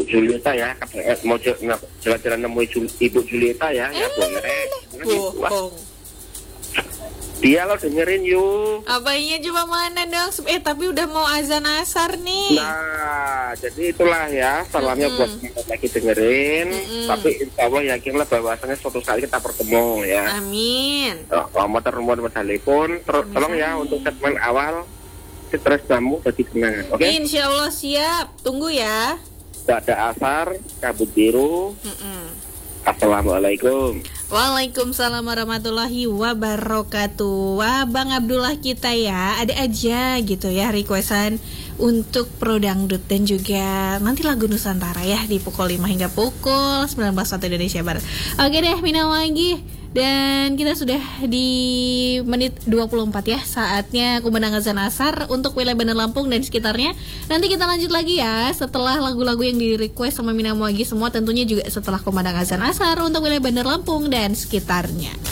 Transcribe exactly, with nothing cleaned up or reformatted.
Julieta ya, mau jalan-jalan nemui Jul- Ibu Julieta ya, eh, ya boleh. Bohong. Dia lo dengerin yuk. Abainya coba mana dong? Eh tapi udah mau azan asar nih. Nah, jadi itulah ya salamnya mm-hmm. buat kita lagi dengerin. Mm-hmm. Tapi insya Allah yakinlah bahwasannya suatu saat kita bertemu ya. Amin. Kalau mau terumur telepon, ter- tolong ya untuk segmen awal stres kamu jadi kenangan. Oke? Okay? Insya Allah siap. Tunggu ya. Ada asar, kabut biru. Mm-mm. Assalamualaikum. Waalaikumsalam warahmatullahi wabarakatuh. Wah, Bang Abdullah kita ya, ada aja gitu ya requestan untuk Pro Dangdut dan juga nanti lagu Nusantara ya di pukul lima hingga pukul sembilan belas waktu Indonesia Barat. Oke deh, minal lagi. Dan kita sudah di menit dua puluh empat ya, saatnya kumandang azan asar untuk wilayah Bandar Lampung dan sekitarnya. Nanti kita lanjut lagi ya setelah lagu-lagu yang di request sama Mina Muagi semua, tentunya juga setelah kumandang azan asar untuk wilayah Bandar Lampung dan sekitarnya.